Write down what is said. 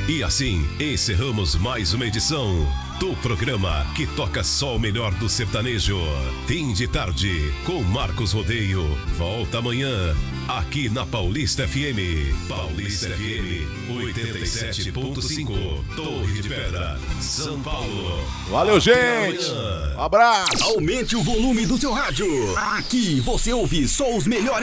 E assim encerramos mais uma edição do programa que toca só o melhor do sertanejo. Fim de tarde com Marcos Rodeio. Volta amanhã aqui na Paulista FM. Paulista FM 87.5, Torre de Pedra, São Paulo. Valeu, gente. Um abraço. Aumente o volume do seu rádio. Aqui você ouve só os melhores